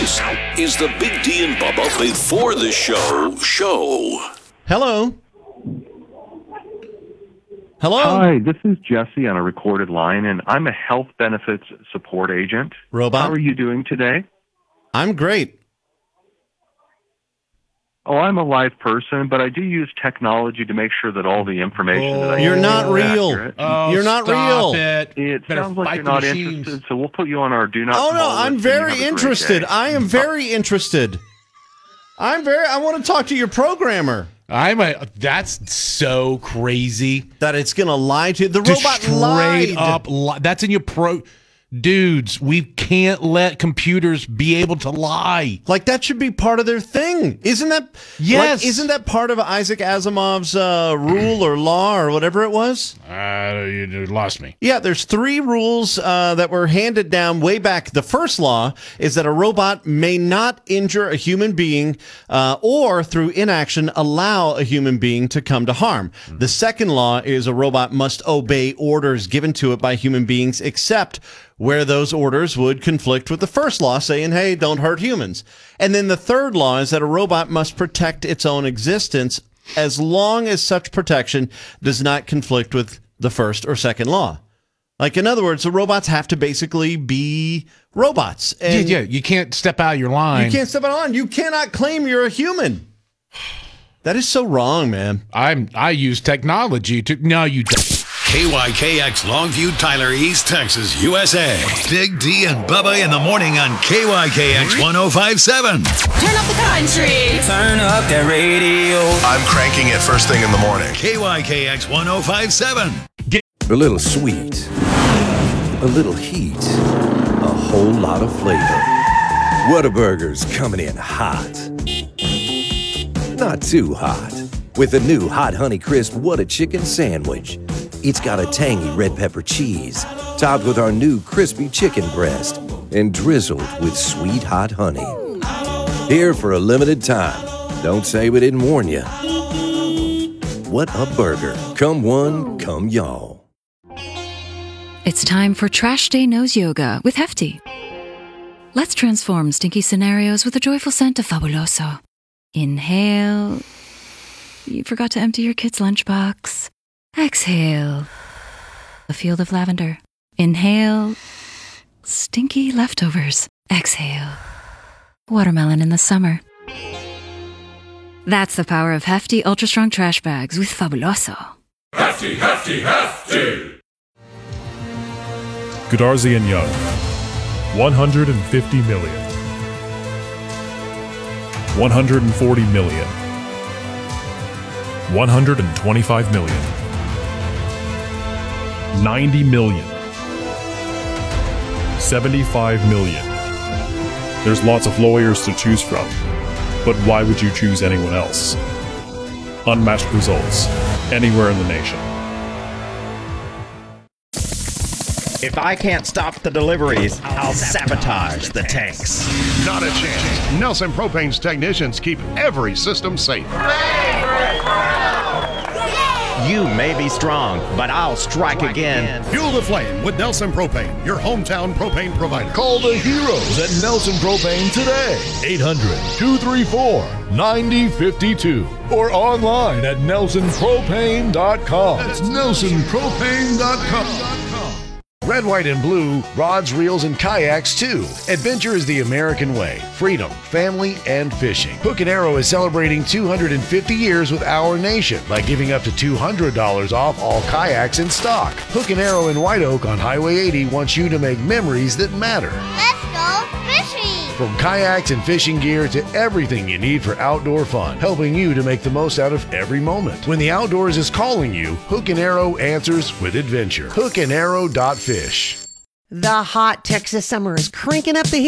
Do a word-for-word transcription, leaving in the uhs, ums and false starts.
This is the Big D and Bubba Before the Show show. Hello. Hello. Hi, this is Jesse on a recorded line, and I'm a health benefits support agent. Robot. How are you doing today? I'm great. Oh, I'm a live person, but I do use technology to make sure that all the information that I You're use not is real. accurate. Oh, You're not stop real. It, It Better sounds like fight you're the not machines. interested, so we'll put you on our do not Oh no, call I'm list, and you very have a great interested. day. I am very interested. I'm very. I want to talk to your programmer. I'm a. That's so crazy. That it's going to lie to the Just robot. straight Lied. up. Li- that's in your pro. Dudes, we can't let computers be able to lie. Like that should be part of their thing, isn't that? Yes. Like, isn't that part of Isaac Asimov's uh, rule or law or whatever it was? Uh, you you lost me. Yeah, there's three rules uh, that were handed down way back. The first law is that a robot may not injure a human being uh, or, through inaction, allow a human being to come to harm. Mm-hmm. The second law is a robot must obey orders given to it by human beings, except where those orders would conflict with the first law, saying, hey, don't hurt humans. And then the third law is that a robot must protect its own existence as long as such protection does not conflict with the first or second law. Like, in other words, the robots have to basically be robots. And yeah, yeah, you can't step out of your line. You can't step out of line. You cannot claim you're a human. That is so wrong, man. I'm. I use technology to. No, you don't. K Y K X Longview, Tyler, East Texas, U S A. Big D and Bubba in the morning on K Y K X one oh five point seven. Turn up the country. Turn up that radio. I'm cranking it first thing in the morning. K Y K X one oh five point seven. A little sweet, a little heat, a whole lot of flavor. Whataburger's coming in hot. Not too hot. With the new Hot Honey Crisp Whata Chicken Sandwich. It's got a tangy red pepper cheese, topped with our new crispy chicken breast, and drizzled with sweet hot honey. Here for a limited time. Don't say we didn't warn you. What a burger. Come one, come y'all. It's time for Trash Day Nose Yoga with Hefty. Let's transform stinky scenarios with a joyful scent of Fabuloso. Inhale. You forgot to empty your kid's lunchbox. Exhale. A field of lavender. Inhale. Stinky leftovers. Exhale. Watermelon in the summer. That's the power of Hefty Ultra Strong Trash Bags with Fabuloso. Hefty, Hefty, Hefty! Goodarzi and Young. one hundred fifty million. one hundred forty million. one hundred twenty-five million. ninety million. seventy-five million. There's lots of lawyers to choose from, but why would you choose anyone else? Unmatched results, anywhere in the nation. If I can't stop the deliveries, I'll sabotage the tanks. Not a chance. Nelson Propane's technicians keep every system safe. You may be strong, but I'll strike again. Fuel the flame with Nelson Propane, your hometown propane provider. Call the heroes at Nelson Propane today. eight hundred, two three four, nine oh five two. Or online at nelson propane dot com. That's nelson propane dot com. Red, white, and blue, rods, reels, and kayaks too. Adventure is the American way. Freedom, family, and fishing. Hook and Arrow is celebrating two hundred fifty years with our nation by giving up to two hundred dollars off all kayaks in stock. Hook and Arrow in White Oak on Highway eighty wants you to make memories that matter. Let's go fishing! From kayaks and fishing gear to everything you need for outdoor fun, helping you to make the most out of every moment. When the outdoors is calling you, Hook and Arrow answers with adventure. hook and arrow dot fish. The hot Texas summer is cranking up the heat.